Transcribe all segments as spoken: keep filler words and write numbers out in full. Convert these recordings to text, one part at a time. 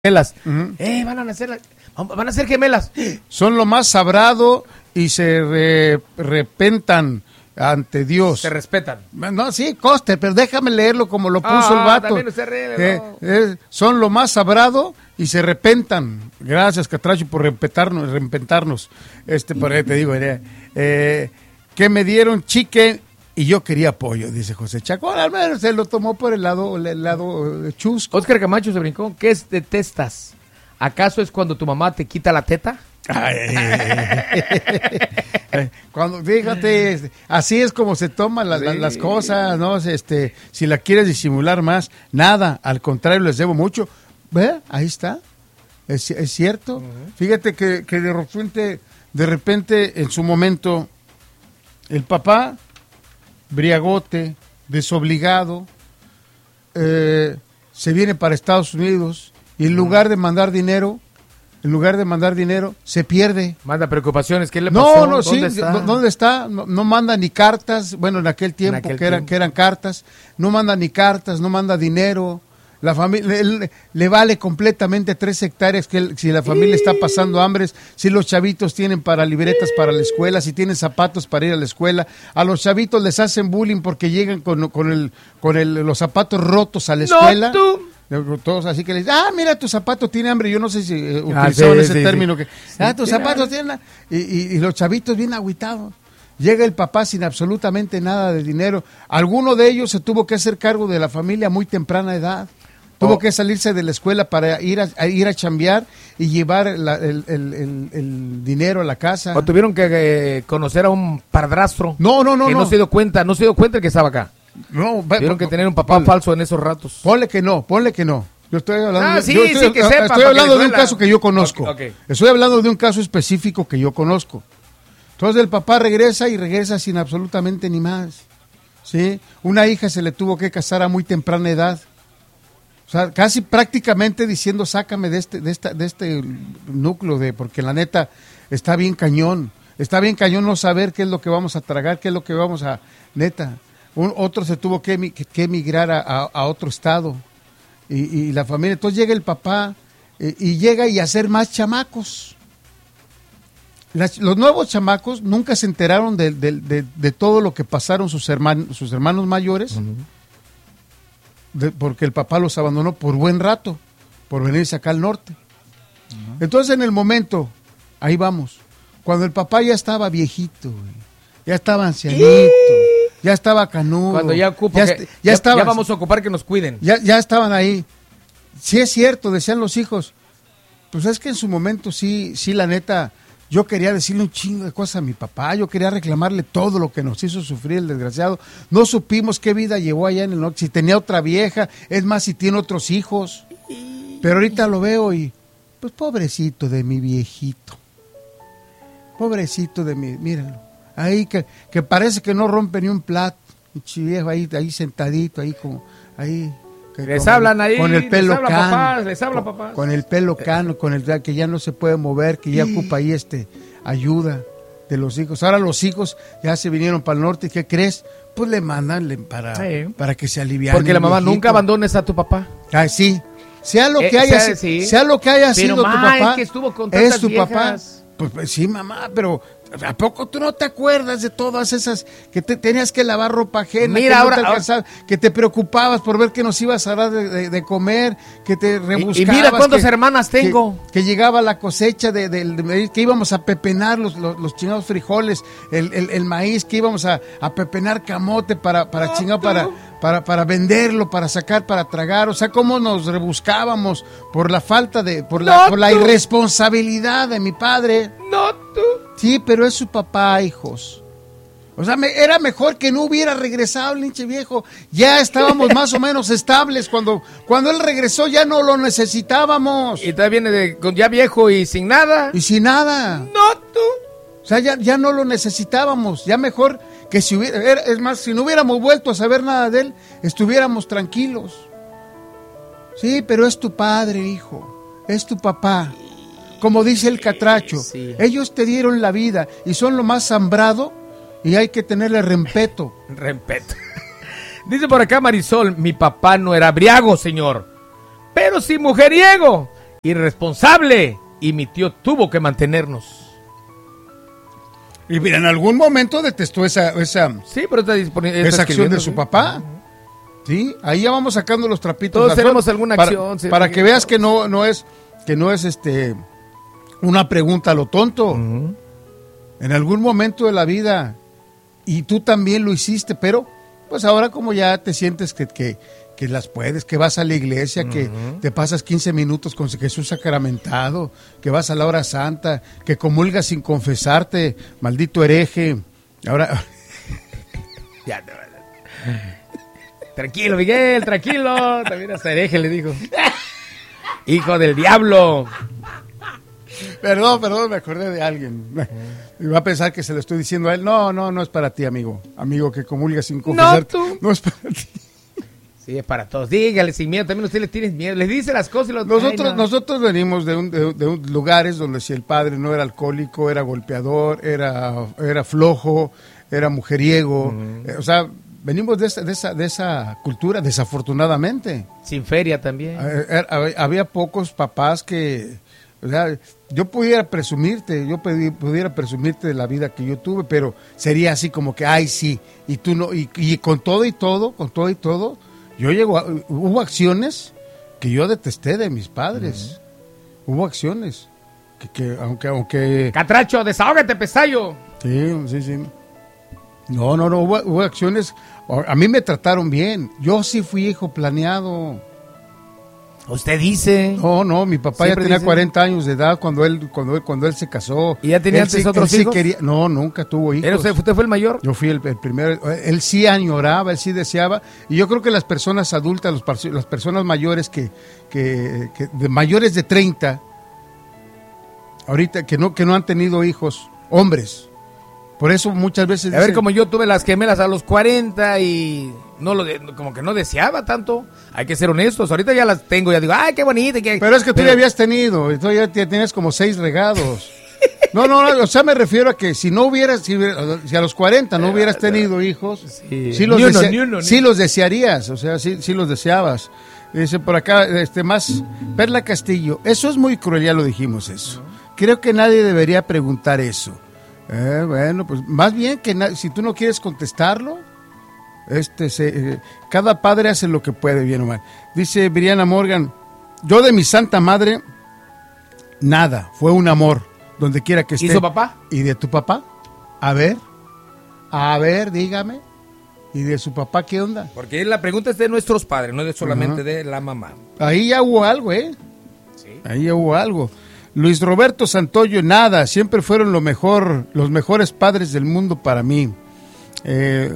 gemelas. Uh-huh. Eh, van a nacer, van a ser gemelas. Son lo más sabrado y se re, repentan ante Dios. Se respetan. No, sí, coste, pero déjame leerlo como lo puso Ah, el vato. también usted ríe, Eh, ¿no? eh, son lo más sabrado y se repentan. Gracias, Catracho, por repentarnos, repentarnos. Este, por ahí te digo, eh, eh, que me dieron chique y yo quería pollo, dice José Chacón. Al menos se lo tomó por el lado, el lado eh, chusco. Óscar Camacho se brincó. ¿Qué es detestas? ¿Acaso es cuando tu mamá te quita la teta? Ay, cuando, fíjate, este, así es como se toman la, la, Sí. las cosas, ¿no? Este, si la quieres disimular más, nada, al contrario, les debo mucho. ¿Ve? Ahí está, es, es cierto. Uh-huh. Fíjate que, que de repente, de repente, en su momento, el papá, briagote, desobligado, eh, se viene para Estados Unidos y en lugar de mandar dinero, en lugar de mandar dinero, se pierde. Manda preocupaciones, ¿qué le No, pasó? no, ¿Dónde sí, está? ¿dónde está? No, no manda ni cartas, bueno, en aquel tiempo En aquel que eran tiempo. que eran cartas, no manda ni cartas, no manda dinero. La familia le, le vale completamente tres hectáreas que él, si la familia está pasando hambres, si los chavitos tienen para libretas para la escuela, si tienen zapatos para ir a la escuela, a los chavitos les hacen bullying porque llegan con, con el con el, los zapatos rotos a la escuela. No, tú. Todos así que les ah, mira, tu zapato tiene hambre. Yo no sé si eh, Ah, utilizaban sí, ese sí, término sí. que ah, tus Sí, zapatos claro. tienen y, y, y los chavitos bien agüitados. Llega el papá sin absolutamente nada de dinero. Alguno de ellos se tuvo que hacer cargo de la familia a muy temprana edad. Tuvo Oh. que salirse de la escuela para ir a, a ir a chambear y llevar la, el, el, el, el dinero a la casa. O tuvieron que eh, conocer a un padrastro. No, no, no, que no. no. se dio cuenta, no se dio cuenta el que estaba acá. No, va- Tuvieron que va- tener un papá ponle, falso en esos ratos. Ponle que no, ponle que no. Yo estoy hablando, Ah, de, sí, yo estoy, sí, que sepa, estoy para que hablando le de un duela. caso que yo conozco. Ok, ok. Estoy hablando de un caso específico que yo conozco. Entonces el papá regresa y regresa sin absolutamente ni más. ¿Sí? Una hija se le tuvo que casar a muy temprana edad. O sea, casi prácticamente diciendo, sácame de este, de esta, de este núcleo, de, porque la neta está bien cañón. Está bien cañón no saber qué es lo que vamos a tragar, qué es lo que vamos a, neta. Un, otro se tuvo que, que, que emigrar a, a, a otro estado. Y, y la familia, entonces llega el papá eh, y llega y hacer más chamacos. Las, los nuevos chamacos nunca se enteraron de, de, de, de todo lo que pasaron sus hermanos, sus hermanos mayores. Uh-huh. De, porque el papá los abandonó por buen rato, por venirse acá al norte. Uh-huh. Entonces en el momento, ahí vamos, cuando el papá ya estaba viejito, güey, ya estaba ancianito, ya estaba canudo. Cuando ya ocupo ya, que, est- ya, ya, estaba, ya vamos a ocupar que nos cuiden. Ya, ya estaban ahí. Sí es cierto, decían los hijos, pues es que en su momento sí, sí la neta, yo quería decirle un chingo de cosas a mi papá, yo quería reclamarle todo lo que nos hizo sufrir el desgraciado. No supimos qué vida llevó allá en el norte, si tenía otra vieja, es más, si tiene otros hijos. Pero ahorita lo veo y, pues pobrecito de mi viejito, pobrecito de mi, míralo, ahí que, que parece que no rompe ni un plato, mi viejo ahí, ahí sentadito, ahí como, ahí... Que Les con, hablan ahí, con el pelo les habla cano, papás, les habla con, papás. con el pelo cano, con el que ya no se puede mover, que ya ocupa ahí este ayuda de los hijos. Ahora los hijos ya se vinieron para el norte, ¿qué crees? Pues le mandan le- para, Sí. para que se aliviane. Porque la el mamá viejito. nunca abandones a tu papá. Ah, sí. Sea lo Eh, que haya, sea- si- sí. sea lo que haya Pero, sido tu ma, papá, es que estuvo con tantas es tu viejas. papá. Pues, pues sí, mamá, pero ¿a poco tú no te acuerdas de todas esas que te tenías que lavar ropa ajena? Mira, que no ahora- te alcanzaba, que te preocupabas por ver que nos ibas a dar de, de- de comer, que te rebuscabas. Y, y mira cuántas que- hermanas tengo. Que, que llegaba la cosecha de, de- de- que íbamos a pepenar los, los, los chingados frijoles, el, el, el maíz, que íbamos a, a pepenar camote para, para No, chingar, tú. para, para, para venderlo, para sacar, para tragar. O sea, cómo nos rebuscábamos por la falta de, por la, No, por la tú. irresponsabilidad de mi padre. No, tú. Sí, pero es su papá, hijos. O sea, me, era mejor que no hubiera regresado el hinche viejo. Ya estábamos más o menos estables. Cuando, cuando él regresó ya no lo necesitábamos. Y todavía viene de, con ya viejo y sin nada. Y sin nada. No, tú. O sea, ya, ya no lo necesitábamos. Ya mejor que si hubiera... era- Es más, si no hubiéramos vuelto a saber nada de él, estuviéramos tranquilos. Sí, pero es tu padre, hijo. Es tu papá. Como dice el Catracho, Sí. ellos te dieron la vida y son lo más zambrado y hay que tenerle respeto. Respeto. Dice por acá Marisol, mi papá no era briago, señor, pero sí mujeriego. irresponsable y mi tío tuvo que mantenernos. Y mira, en algún momento detestó esa esa, sí, pero está disponible, esa acción de su papá. Sí, ahí ya vamos sacando los trapitos. Todos tenemos alguna para, acción. Sí, para que veas que no no es que no es este una pregunta a lo tonto. Uh-huh. En algún momento de la vida, y tú también lo hiciste, pero pues ahora como ya te sientes que, que, que las puedes, que vas a la iglesia, uh-huh. que te pasas quince minutos con Jesús sacramentado, que vas a la hora santa, que comulgas sin confesarte, maldito hereje. Ahora... ya, no, no. Tranquilo, Miguel, tranquilo. También hasta hereje le dijo. Hijo del diablo. Perdón, perdón, me acordé de alguien. Y va a pensar que se lo estoy diciendo a él. No, no, no es para ti, amigo. Amigo que comulga sin confesarte. No, tú. No es para ti. Sí, es para todos. Dígale sin miedo. También usted le tiene miedo. Les dice las cosas y los... Nosotros, Ay, no. nosotros venimos de, un, de, de un lugares donde si el padre no era alcohólico, era golpeador, era, era flojo, era mujeriego. Uh-huh. Eh, o sea, venimos de esa, de, esa, de esa cultura, desafortunadamente. Sin feria también. Eh, eh, había pocos papás que... O sea, yo pudiera presumirte, yo pudiera presumirte de la vida que yo tuve, pero sería así como que, ay, sí, y tú no, y, y con todo y todo, con todo y todo, yo llego a, hubo acciones que yo detesté de mis padres, uh-huh. hubo acciones que, que aunque, aunque... Catracho, desahógate, pesayo. Sí, sí, sí. No, no, no, hubo, hubo acciones, a mí me trataron bien, yo sí fui hijo planeado. Usted dice. No, no, mi papá ya tenía dice. cuarenta años de edad cuando él cuando él, cuando él se casó. ¿Y ya tenía él antes sí, otros él hijos? Sí quería, no, nunca tuvo hijos. ¿Usted, ¿Usted fue el mayor? Yo fui el, el primero. Él sí añoraba, él sí deseaba. Y yo creo que las personas adultas, los, las personas mayores que, que, que de mayores de treinta, ahorita que no, que no han tenido hijos, hombres. Por eso muchas veces... A dicen, ver, como yo tuve las gemelas a los cuarenta y no lo de, como que no deseaba tanto. Hay que ser honestos. Ahorita ya las tengo, ya digo, ay, qué bonito. Qué... Pero es que tú Pero... ya habías tenido, tú ya tienes como seis regados. No, no, no, o sea, me refiero a que si no hubieras, si, si a los cuarenta no hubieras tenido hijos, sí, sí, los, uno, desea, uno, sí los desearías, o sea, sí, sí los deseabas. Dice por acá, este más, Perla Castillo, eso es muy cruel, ya lo dijimos eso. Creo que nadie debería preguntar eso. Eh, bueno, pues más bien que na- si tú no quieres contestarlo, este se, eh, cada padre hace lo que puede, bien o mal. Dice Brianna Morgan, yo de mi santa madre, nada, fue un amor, donde quiera que esté. ¿Y su papá? ¿Y de tu papá? A ver, a ver, dígame. ¿Y de su papá qué onda? Porque la pregunta es de nuestros padres, no es solamente uh-huh. de la mamá. Ahí ya hubo algo, ¿eh? Sí. Ahí ya hubo algo. Luis Roberto Santoyo, nada, siempre fueron lo mejor, los mejores padres del mundo para mí. Eh,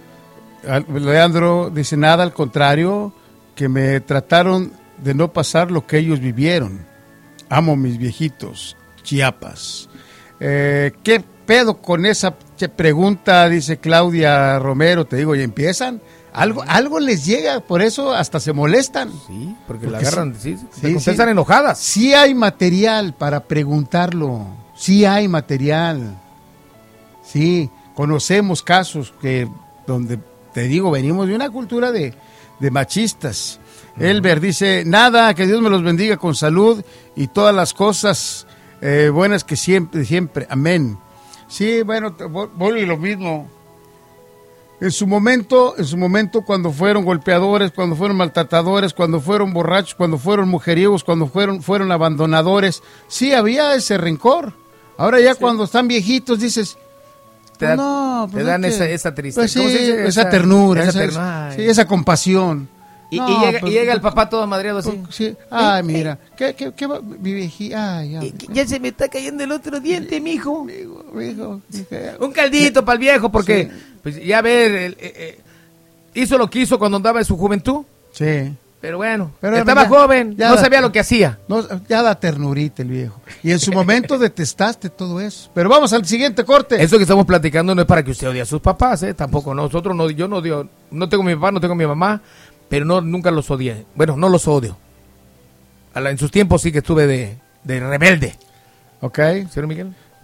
Leandro dice, nada, al contrario, que me trataron de no pasar lo que ellos vivieron. Amo mis viejitos, Chiapas. Eh, ¿Qué pedo con esa pregunta? Dice Claudia Romero, te digo, ¿y empiezan? Algo, algo les llega, por eso hasta se molestan. Sí, porque, porque la agarran, sí, sí, sí, están sí. enojadas. Sí hay material para preguntarlo, sí hay material. Sí, conocemos casos que donde, te digo, venimos de una cultura de, de machistas. Uh-huh. Elber dice, nada, que Dios me los bendiga con salud y todas las cosas eh, buenas que siempre, siempre, amén. Sí, bueno, vuelvo y lo mismo. En su momento, en su momento cuando fueron golpeadores, cuando fueron maltratadores, cuando fueron borrachos, cuando fueron mujeriegos, cuando fueron, fueron abandonadores, sí había ese rencor. Ahora ya sí. Cuando están viejitos dices, te, da, no, pues te dan que, esa, esa tristeza, pues sí, esa, esa ternura, esa, esa, esa, sí, esa compasión. Y, no, y, llega, pues, y llega el papá todo madreado así. Pues, sí. Ay, mira, ¿qué, qué, qué va? Mi viejita, ay, ay, ya se me está cayendo el otro diente, mijo. mijo, mijo Un caldito para el viejo, porque sí. Pues ya ver, el, el, el, hizo lo que hizo cuando andaba en su juventud. Sí. Pero bueno, pero estaba ya, joven, ya no da, sabía lo que hacía. No, ya da ternurita el viejo. Y en su momento detestaste todo eso. Pero vamos al siguiente corte. Eso que estamos platicando no es para que usted odie a sus papás, ¿eh? Tampoco nosotros, no, yo no odio, no tengo mi papá, no tengo mi mamá, pero no nunca los odié. Bueno, no los odio. A la, en sus tiempos sí que estuve de, de rebelde. Ok. ¿Señor Miguel?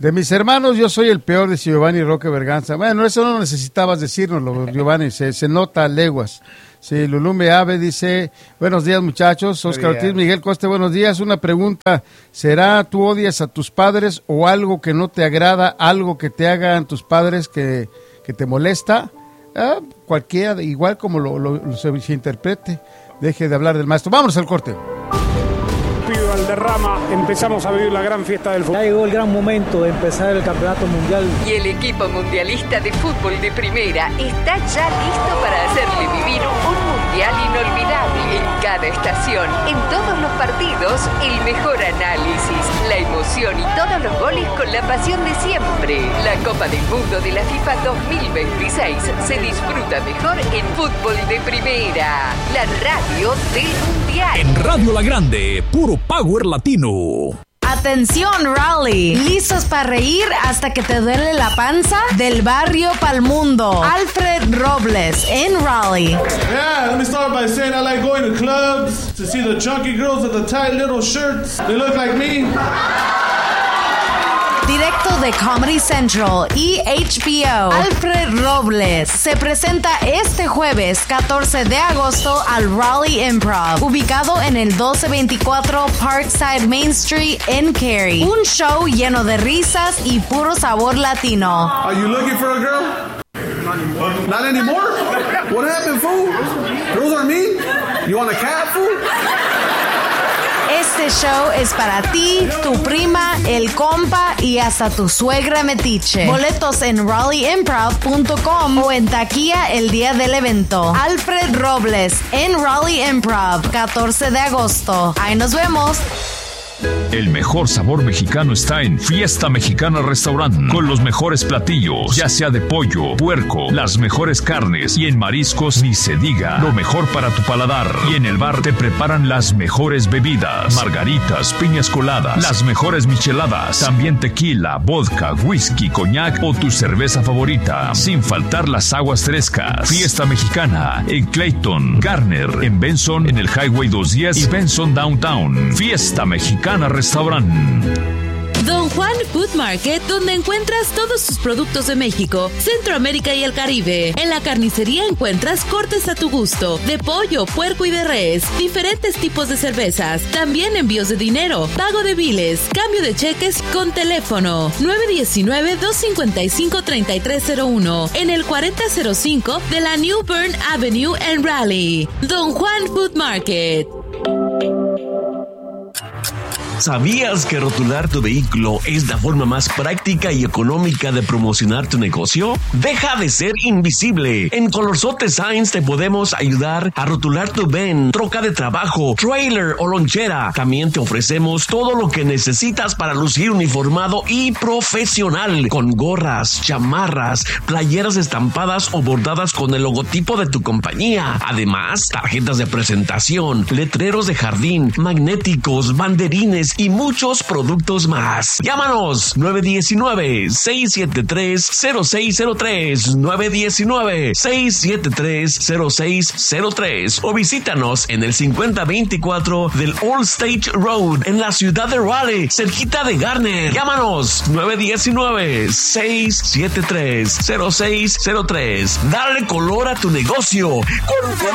De mis hermanos, yo soy el peor, de Giovanni Roque Berganza. Bueno, eso no necesitabas decírnoslo, Giovanni, se, se nota a leguas. Sí, Lulume Ave dice, buenos días muchachos, Oscar Ortiz, Miguel Coste, buenos días. Una pregunta, ¿será tú odias a tus padres o algo que no te agrada, algo que te hagan tus padres que, que te molesta? Ah, cualquiera, igual como lo, lo, lo se, se interprete. Deje de hablar del maestro. Vámonos al corte. Valderrama, empezamos a vivir la gran fiesta del fútbol. Ya llegó el gran momento de empezar el campeonato mundial. Y el equipo mundialista de fútbol de primera está ya listo para hacerle vivir un mundial inolvidable. En cada estación, en todos los partidos, el mejor análisis, la emoción y todos los goles con la pasión de siempre. La Copa del Mundo de la FIFA dos mil veintiséis se disfruta mejor en fútbol de primera. La radio del mundial. En Radio La Grande, puro Power Latino. Atención, Raleigh. ¿Listos para reír hasta que te duele la panza? Del barrio pa'l mundo. Alfred Robles en Raleigh. Yeah, let me start by saying I like going to clubs to see the chunky girls with the tight little shirts. They look like me. Directo de Comedy Central y H B O, Alfred Robles se presenta este jueves catorce de agosto al Raleigh Improv, ubicado en el doce veinticuatro Parkside Main Street en Cary. Un show lleno de risas y puro sabor latino. Are you looking for a girl? Not anymore. Not anymore? What happened, fool? Girls are mean? You want a cat, fool? Este show es para ti, tu prima, el compa y hasta tu suegra metiche. Boletos en raleigh improv punto com o en taquilla el día del evento. Alfred Robles en Raleigh Improv, catorce de agosto. Ahí nos vemos. El mejor sabor mexicano está en Fiesta Mexicana Restaurant, con los mejores platillos, ya sea de pollo, puerco, las mejores carnes, y en mariscos ni se diga, lo mejor para tu paladar. Y en el bar te preparan las mejores bebidas, margaritas, piñas coladas, las mejores micheladas, también tequila, vodka, whisky, coñac o tu cerveza favorita, sin faltar las aguas frescas. Fiesta Mexicana en Clayton, Garner, en Benson, en el Highway doscientos diez y Benson Downtown. Fiesta Mexicana Restaurant. Don Juan Food Market, donde encuentras todos sus productos de México, Centroamérica y el Caribe. En la carnicería encuentras cortes a tu gusto, de pollo, puerco y de res, diferentes tipos de cervezas, también envíos de dinero, pago de biles, cambio de cheques con teléfono nueve uno nueve, dos cinco cinco, tres tres cero uno en el cuarenta cero cinco de la New Bern Avenue en Raleigh. Don Juan Food Market. ¿Sabías que rotular tu vehículo es la forma más práctica y económica de promocionar tu negocio? Deja de ser invisible. En Colorsote Signs te podemos ayudar a rotular tu van, troca de trabajo, trailer o lonchera. También te ofrecemos todo lo que necesitas para lucir uniformado y profesional, con gorras, chamarras, playeras estampadas o bordadas con el logotipo de tu compañía. Además, tarjetas de presentación, letreros de jardín, magnéticos, banderines y muchos productos más. Llámanos nueve uno nueve, seis siete tres, cero seis cero tres, nueve uno nueve, seis siete tres, cero seis cero tres o visítanos en el cincuenta veinticuatro del Old Stage Road en la ciudad de Raleigh, cerquita de Garner. Llámanos nueve uno nueve, seis siete tres, cero seis cero tres. Dale color a tu negocio con